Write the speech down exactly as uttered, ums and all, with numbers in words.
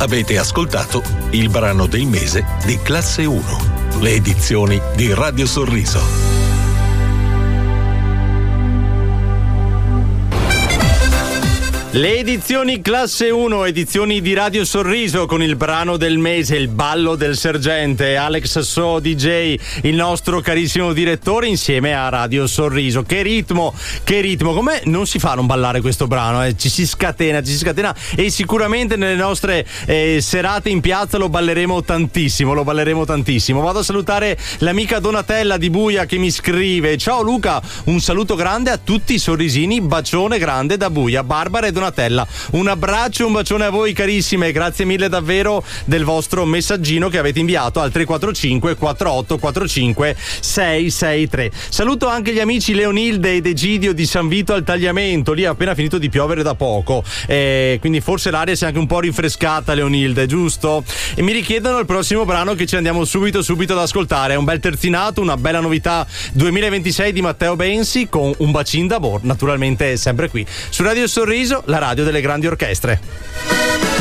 Avete ascoltato il brano del mese di Classe uno, le edizioni di Radio Sorriso. Le edizioni Classe uno, edizioni di Radio Sorriso, con il brano del mese, il ballo del sergente, Alex So D J, il nostro carissimo direttore, insieme a Radio Sorriso. Che ritmo, che ritmo, come non si fa a non ballare questo brano? Eh? Ci si scatena, ci si scatena e sicuramente nelle nostre eh, serate in piazza lo balleremo tantissimo, lo balleremo tantissimo. Vado a salutare l'amica Donatella di Buia che mi scrive: ciao Luca, un saluto grande a tutti i sorrisini, bacione grande da Buia, Barbara e Donatella. Un abbraccio, un bacione a voi carissime, grazie mille davvero del vostro messaggino che avete inviato al tre quattro cinque quattro otto quattro cinque sei sei tre. Saluto anche gli amici Leonilde ed Egidio di San Vito al Tagliamento, lì è appena finito di piovere da poco, eh, quindi forse l'aria si è anche un po' rinfrescata, Leonilde, giusto? E mi richiedono il prossimo brano che ci andiamo subito subito ad ascoltare, è un bel terzinato, una bella novità duemilaventisei di Matteo Bensi con Un bacin d'amor, naturalmente sempre qui su Radio Sorriso, la radio delle grandi orchestre.